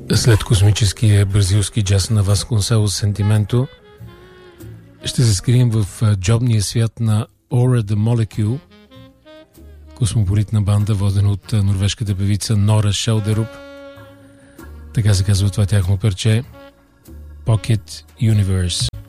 След космическия бразилски джаз на Васконселос Сентименто, ще се скрием в джобния свят на Aura the Molecule, космополитна банда, водена от норвежката певица Нора Шелдеруп. Така се казва това тяхно парче Pocket Universe.